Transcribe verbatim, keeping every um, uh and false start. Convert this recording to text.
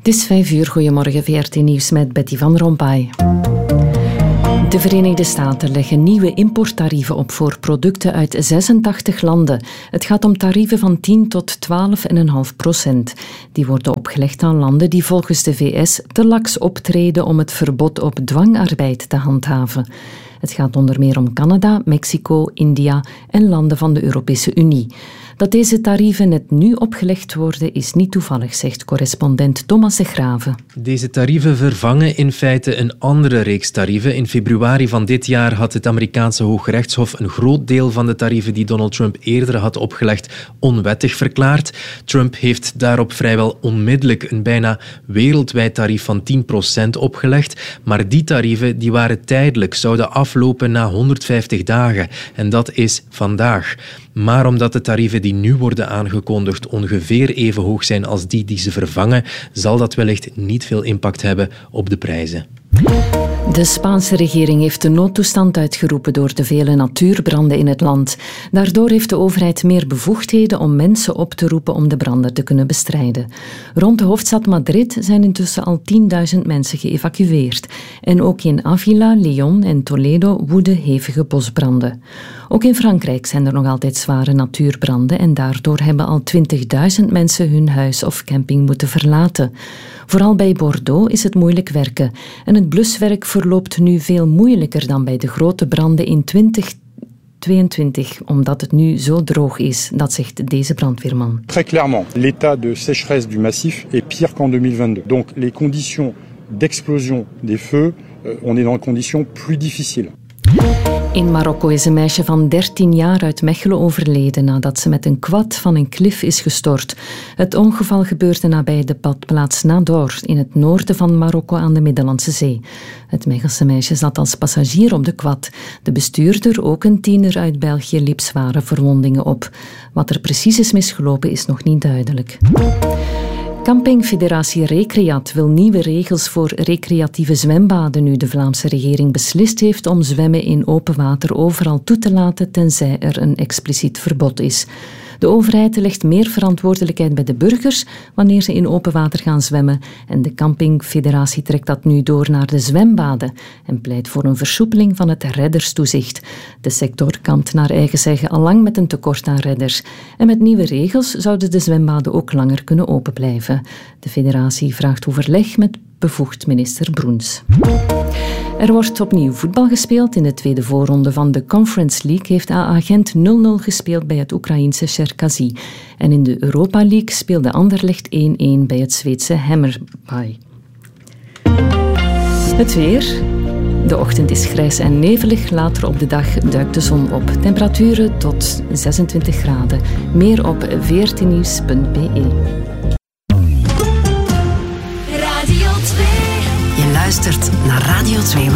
Het is vijf uur. Goedemorgen, V R T Nieuws met Betty van Rompuy. De Verenigde Staten leggen nieuwe importtarieven op voor producten uit zesentachtig landen. Het gaat om tarieven van tien tot twaalf komma vijf procent. Die worden opgelegd aan landen die volgens de V S te laks optreden om het verbod op dwangarbeid te handhaven. Het gaat onder meer om Canada, Mexico, India en landen van de Europese Unie. Dat deze tarieven net nu opgelegd worden is niet toevallig, zegt correspondent Thomas de Graven. Deze tarieven vervangen in feite een andere reeks tarieven. In februari van dit jaar had het Amerikaanse Hooggerechtshof een groot deel van de tarieven die Donald Trump eerder had opgelegd onwettig verklaard. Trump heeft daarop vrijwel onmiddellijk een bijna wereldwijd tarief van tien procent opgelegd. Maar die tarieven die waren tijdelijk, zouden aflopen na honderdvijftig dagen. En dat is vandaag. Maar omdat de tarieven die nu worden aangekondigd ongeveer even hoog zijn als die die ze vervangen, zal dat wellicht niet veel impact hebben op de prijzen. De Spaanse regering heeft de noodtoestand uitgeroepen door de vele natuurbranden in het land. Daardoor heeft de overheid meer bevoegdheden om mensen op te roepen om de branden te kunnen bestrijden. Rond de hoofdstad Madrid zijn intussen al tienduizend mensen geëvacueerd. En ook in Avila, Lyon en Toledo woeden hevige bosbranden. Ook in Frankrijk zijn er nog altijd zware natuurbranden en daardoor hebben al twintigduizend mensen hun huis of camping moeten verlaten. Vooral bij Bordeaux is het moeilijk werken en het bluswerk verloopt nu veel moeilijker dan bij de grote branden in twintig tweeëntwintig, omdat het nu zo droog is, dat zegt deze brandweerman. Très clairement, l'état de sécheresse du massif est pire qu'en deux mille vingt-deux. Donc les conditions d'explosion des feux, on est dans des conditions plus difficiles. In Marokko is een meisje van dertien jaar uit Mechelen overleden nadat ze met een quad van een klif is gestort. Het ongeval gebeurde nabij de badplaats Nador in het noorden van Marokko aan de Middellandse Zee. Het Mechelse meisje zat als passagier op de quad. De bestuurder, ook een tiener uit België, liep zware verwondingen op. Wat er precies is misgelopen is nog niet duidelijk. Campingfederatie Recreat wil nieuwe regels voor recreatieve zwembaden nu de Vlaamse regering beslist heeft om zwemmen in open water overal toe te laten tenzij er een expliciet verbod is. De overheid legt meer verantwoordelijkheid bij de burgers wanneer ze in open water gaan zwemmen en de campingfederatie trekt dat nu door naar de zwembaden en pleit voor een versoepeling van het redderstoezicht. De sector kampt naar eigen zeggen al lang met een tekort aan redders. En met nieuwe regels zouden de zwembaden ook langer kunnen open blijven. De federatie vraagt overleg met bevoegd minister Broens. Er wordt opnieuw voetbal gespeeld. In de tweede voorronde van de Conference League heeft A A Gent nul nul gespeeld bij het Oekraïense Cherkasy. En in de Europa League speelde Anderlecht één één bij het Zweedse Hammarby. Het weer. De ochtend is grijs en nevelig. Later op de dag duikt de zon op. Temperaturen tot zesentwintig graden. Meer op v r t nieuws punt b e. Je luistert naar Radio twee